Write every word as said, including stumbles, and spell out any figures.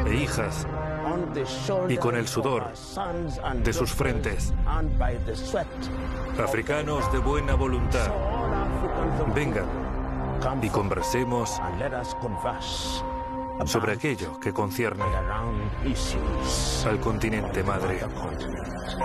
e hijas, y con el sudor de sus frentes, africanos de buena voluntad, vengan y conversemos sobre aquello que concierne al continente madre.